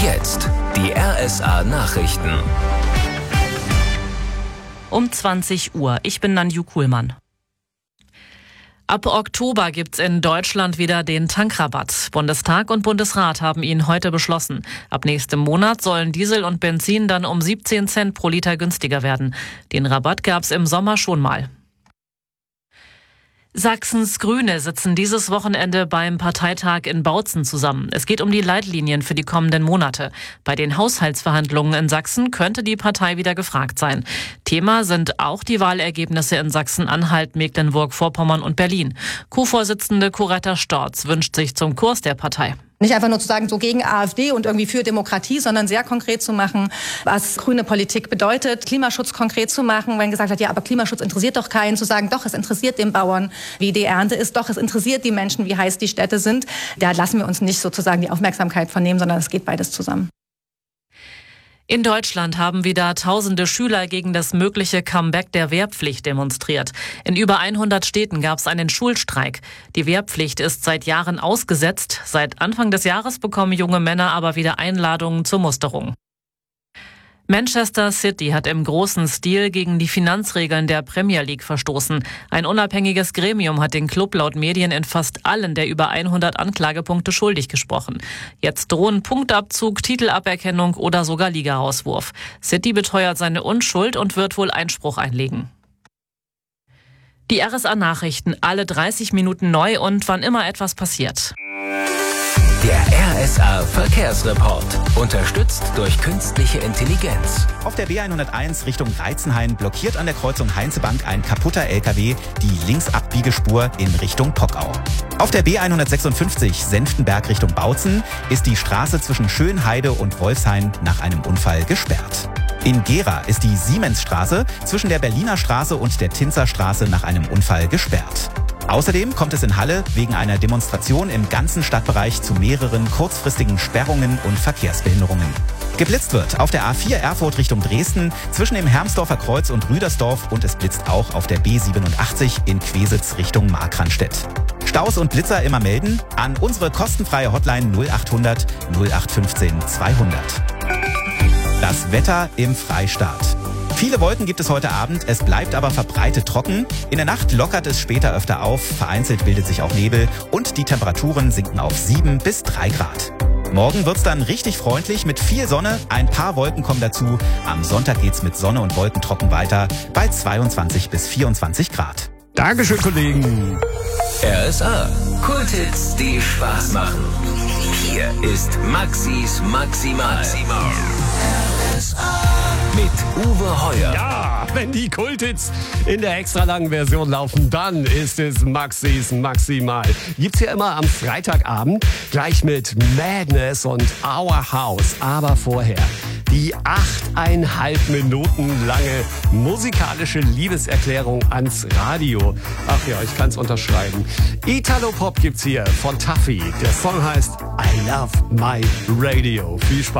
jetzt die RSA Nachrichten. Um 20 Uhr. Ich bin Nanju Kuhlmann. Ab Oktober gibt's in Deutschland wieder den Tankrabatt. Bundestag und Bundesrat haben ihn heute beschlossen. Ab nächstem Monat sollen Diesel und Benzin dann um 17 Cent pro Liter günstiger werden. Den Rabatt gab's im Sommer schon mal. Sachsens Grüne sitzen dieses Wochenende beim Parteitag in Bautzen zusammen. Es geht um die Leitlinien für die kommenden Monate. Bei den Haushaltsverhandlungen in Sachsen könnte die Partei wieder gefragt sein. Thema sind auch die Wahlergebnisse in Sachsen-Anhalt, Mecklenburg-Vorpommern und Berlin. Co-Vorsitzende Coretta Storz wünscht sich zum Kurs der Partei. Nicht einfach nur zu sagen, so gegen AfD und irgendwie für Demokratie, sondern sehr konkret zu machen, was grüne Politik bedeutet, Klimaschutz konkret zu machen, wenn gesagt hat, ja, aber Klimaschutz interessiert doch keinen, zu sagen, doch, es interessiert den Bauern, wie die Ernte ist, doch, es interessiert die Menschen, wie heiß die Städte sind. Da lassen wir uns nicht sozusagen die Aufmerksamkeit von nehmen, sondern es geht beides zusammen. In Deutschland haben wieder tausende Schüler gegen das mögliche Comeback der Wehrpflicht demonstriert. In über 100 Städten gab es einen Schulstreik. Die Wehrpflicht ist seit Jahren ausgesetzt. Seit Anfang des Jahres bekommen junge Männer aber wieder Einladungen zur Musterung. Manchester City hat im großen Stil gegen die Finanzregeln der Premier League verstoßen. Ein unabhängiges Gremium hat den Club laut Medien in fast allen der über 100 Anklagepunkte schuldig gesprochen. Jetzt drohen Punktabzug, Titelaberkennung oder sogar Ligaauswurf. City beteuert seine Unschuld und wird wohl Einspruch einlegen. Die RSA-Nachrichten alle 30 Minuten neu und wann immer etwas passiert. Der RSA Verkehrsreport. Unterstützt durch künstliche Intelligenz. Auf der B101 Richtung Reitzenhain blockiert an der Kreuzung Heinzebank ein kaputter LKW die Linksabbiegespur in Richtung Pockau. Auf der B156 Senftenberg Richtung Bautzen ist die Straße zwischen Schönheide und Wolfshain nach einem Unfall gesperrt. In Gera ist die Siemensstraße zwischen der Berliner Straße und der Tinzerstraße nach einem Unfall gesperrt. Außerdem kommt es in Halle wegen einer Demonstration im ganzen Stadtbereich zu mehreren kurzfristigen Sperrungen und Verkehrsbehinderungen. Geblitzt wird auf der A4 Erfurt Richtung Dresden zwischen dem Hermsdorfer Kreuz und Rüdersdorf und es blitzt auch auf der B87 in Quesitz Richtung Markranstädt. Staus und Blitzer immer melden an unsere kostenfreie Hotline 0800 0815 200. Das Wetter im Freistaat. Viele Wolken gibt es heute Abend, es bleibt aber verbreitet trocken. In der Nacht lockert es später öfter auf, vereinzelt bildet sich auch Nebel und die Temperaturen sinken auf 7 bis 3 Grad. Morgen wird's dann richtig freundlich mit viel Sonne, ein paar Wolken kommen dazu. Am Sonntag geht's mit Sonne und Wolken trocken weiter bei 22 bis 24 Grad. Dankeschön, Kollegen. RSA. Kulthits, die Spaß machen. Hier ist Maxis Maximal. RSA. Mit Uwe Heuer. Ja, wenn die Kulthits in der extra langen Version laufen, dann ist es Maxis Maximal. Gibt's hier immer am Freitagabend, gleich mit Madness und Our House. Aber vorher die 8,5 Minuten lange musikalische Liebeserklärung ans Radio. Ach ja, ich kann's unterschreiben. Italo-Pop gibt's hier von Tuffy. Der Song heißt I Love My Radio. Viel Spaß.